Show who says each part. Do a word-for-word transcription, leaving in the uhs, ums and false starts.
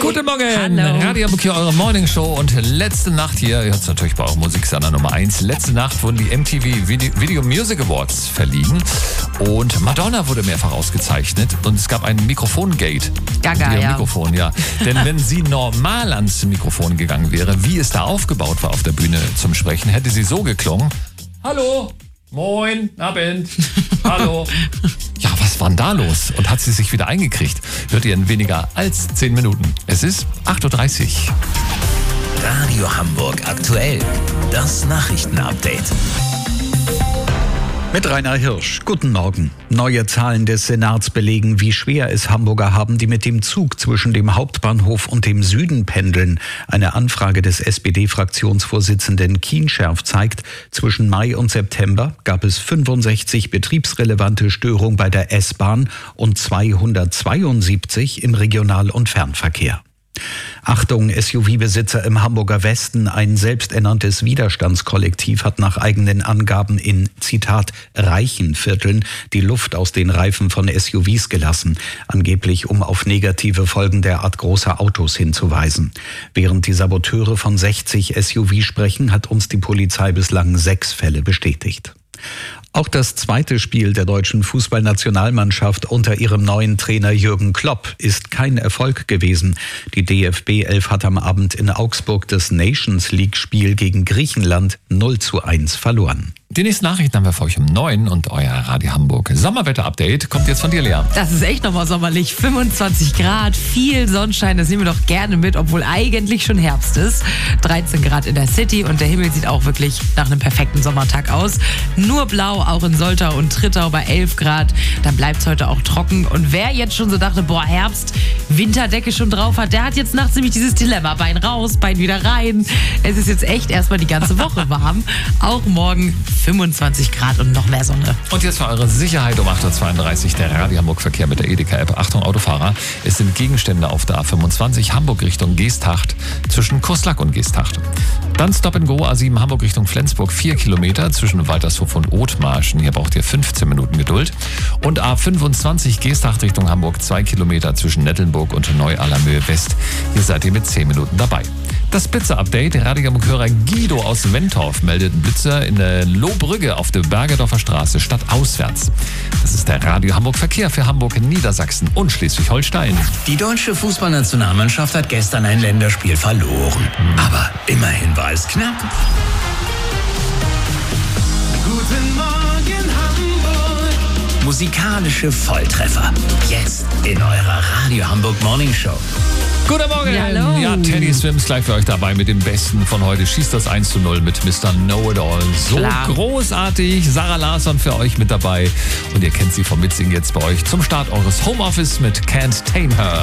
Speaker 1: Guten Morgen,
Speaker 2: Hallo.
Speaker 1: Radio Hamburg hier, eure Morning Show. Und letzte Nacht hier, ihr hört es natürlich bei eurem Musiksender Nummer eins, letzte Nacht wurden die M T V Video, Video Music Awards verliehen. Und Madonna wurde mehrfach ausgezeichnet. Und es gab ein Mikrofongate.
Speaker 2: Gaga,
Speaker 1: Ihr
Speaker 2: ja.
Speaker 1: Mikrofon, ja. Denn wenn sie normal ans Mikrofon gegangen wäre, wie es da aufgebaut war auf der Bühne zum Sprechen, hätte sie so geklungen. Hallo, moin, Abend, hallo. Ja, was war denn da los? Und hat sie sich wieder eingekriegt? Hört ihr in weniger als zehn Minuten. Es ist acht Uhr dreißig.
Speaker 3: Radio Hamburg aktuell. Das Nachrichtenupdate.
Speaker 4: Mit Rainer Hirsch. Guten Morgen. Neue Zahlen des Senats belegen, wie schwer es Hamburger haben, die mit dem Zug zwischen dem Hauptbahnhof und dem Süden pendeln. Eine Anfrage des S P D-Fraktionsvorsitzenden Kienscherf zeigt, zwischen Mai und September gab es fünfundsechzig betriebsrelevante Störungen bei der S-Bahn und zweihundertzweiundsiebzig im Regional- und Fernverkehr. Achtung, S U V-Besitzer im Hamburger Westen. Ein selbsternanntes Widerstandskollektiv hat nach eigenen Angaben in, Zitat, reichen Vierteln die Luft aus den Reifen von S U Vs gelassen, angeblich um auf negative Folgen derart großer Autos hinzuweisen. Während die Saboteure von sechzig S U V sprechen, hat uns die Polizei bislang sechs Fälle bestätigt. Auch das zweite Spiel der deutschen Fußballnationalmannschaft unter ihrem neuen Trainer Jürgen Klopp ist kein Erfolg gewesen. Die D F B elf hat am Abend in Augsburg das Nations League-Spiel gegen Griechenland null zu eins verloren.
Speaker 1: Die nächsten Nachrichten haben wir für euch um neun und euer Radio Hamburg Sommerwetter-Update kommt jetzt von dir, Lea.
Speaker 2: Das ist echt nochmal sommerlich. fünfundzwanzig Grad, viel Sonnenschein, das nehmen wir doch gerne mit, obwohl eigentlich schon Herbst ist. dreizehn Grad in der City und der Himmel sieht auch wirklich nach einem perfekten Sommertag aus. Nur blau, auch in Soltau und Trittau bei elf Grad. Dann bleibt es heute auch trocken. Und wer jetzt schon so dachte, boah, Herbst, Winterdecke schon drauf hat, der hat jetzt nachts nämlich dieses Dilemma. Bein raus, Bein wieder rein. Es ist jetzt echt erstmal die ganze Woche warm. Auch morgen fünfundzwanzig Grad und noch mehr Sonne.
Speaker 1: Und jetzt für eure Sicherheit um acht Uhr zweiunddreißig der Radio Hamburg Verkehr mit der Edeka-App. Achtung Autofahrer, es sind Gegenstände auf der A fünfundzwanzig Hamburg Richtung Geesthacht zwischen Kurslack und Geesthacht. Dann Stop and Go A sieben Hamburg Richtung Flensburg, vier Kilometer zwischen Waltershof und Othmarschen. Hier braucht ihr fünfzehn Minuten Geduld. Und A fünfundzwanzig Geesthacht Richtung Hamburg, zwei Kilometer zwischen Nettelnburg und Neu-Allermöhe West. Hier seid ihr mit zehn Minuten dabei. Das Blitzer-Update. Der Radio Hamburg-Hörer Guido aus Wentorf meldet einen Blitzer in der Lohbrügge auf der Bergedorfer Straße stadtauswärts. Das ist der Radio Hamburg Verkehr für Hamburg, Niedersachsen und Schleswig-Holstein.
Speaker 3: Die deutsche Fußballnationalmannschaft hat gestern ein Länderspiel verloren. Aber immerhin war es knapp. Guten Morgen Hamburg. Musikalische Volltreffer. Jetzt in eurer Radio Hamburg Morning Show.
Speaker 1: Guten Morgen!
Speaker 2: Ja, hallo.
Speaker 1: Ja, Teddy Swims gleich für euch dabei mit dem Besten von heute. Schießt das eins zu null mit Mister Know-It-All. So
Speaker 2: Klar.
Speaker 1: großartig. Sarah Larsson für euch mit dabei. Und ihr kennt sie vom Mitsingen jetzt bei euch zum Start eures Homeoffice mit Can't Tame Her.